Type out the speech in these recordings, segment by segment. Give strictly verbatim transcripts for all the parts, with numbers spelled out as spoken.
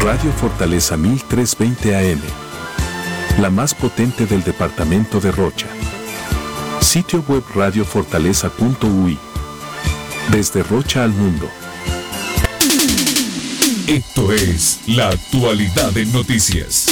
Radio Fortaleza mil trescientos veinte A M, la más potente del departamento de Rocha. Sitio web radio fortaleza punto u i. Desde Rocha al mundo. Esto es la actualidad en noticias.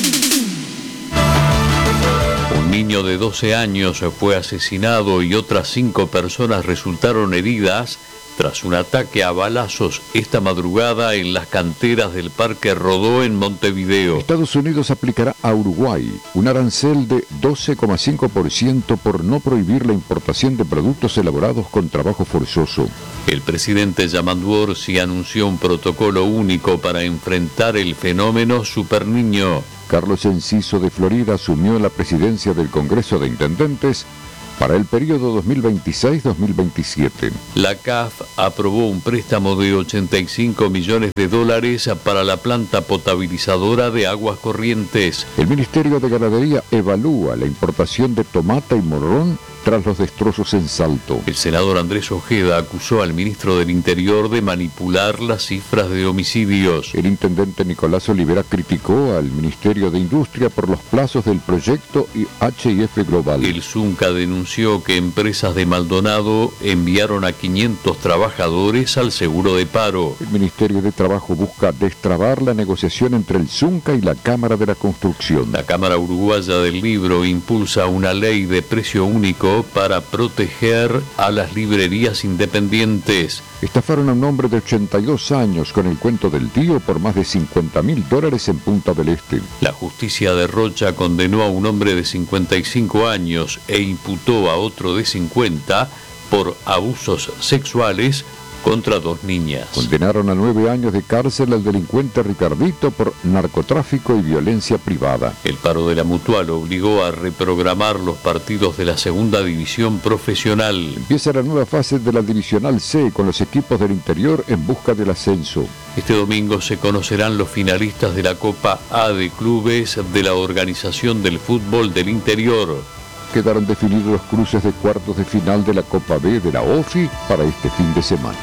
Un niño de doce años fue asesinado y otras cinco personas resultaron heridas tras un ataque a balazos esta madrugada en las canteras del Parque Rodó en Montevideo. Estados Unidos aplicará a Uruguay un arancel de doce coma cinco por ciento por no prohibir la importación de productos elaborados con trabajo forzoso. El presidente Yamandu Orsi anunció un protocolo único para enfrentar el fenómeno superniño. Carlos Enciso de Florida asumió la presidencia del Congreso de Intendentes para el periodo dos mil veintiséis a dos mil veintisiete. La C A F aprobó un préstamo de ochenta y cinco millones de dólares para la planta potabilizadora de aguas corrientes. El Ministerio de Ganadería evalúa la importación de tomate y morrón tras los destrozos en Salto. El senador Andrés Ojeda acusó al ministro del Interior de manipular las cifras de homicidios. El intendente Nicolás Olivera criticó al Ministerio de Industria por los plazos del proyecto H I F Global. El Zunca denunció que empresas de Maldonado enviaron a quinientos trabajadores al seguro de paro. El Ministerio de Trabajo busca destrabar la negociación entre el Zunca y la Cámara de la Construcción. La Cámara Uruguaya del Libro impulsa una ley de precio único para proteger a las librerías independientes. Estafaron a un hombre de ochenta y dos años con el cuento del tío por más de cincuenta mil dólares en Punta del Este. La justicia de Rocha condenó a un hombre de cincuenta y cinco años e imputó a otro de cincuenta por abusos sexuales contra dos niñas. Condenaron a nueve años de cárcel al delincuente Ricardito por narcotráfico y violencia privada. El paro de la Mutual obligó a reprogramar los partidos de la segunda división profesional. Empieza la nueva fase de la Divisional C con los equipos del interior en busca del ascenso. Este domingo se conocerán los finalistas de la Copa A de Clubes de la Organización del Fútbol del Interior. Quedaron definidos los cruces de cuartos de final de la Copa B de la O F I para este fin de semana.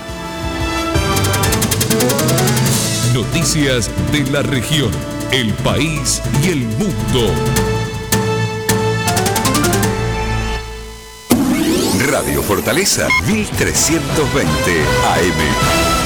Noticias de la región, el país y el mundo. Radio Fortaleza mil trescientos veinte A M.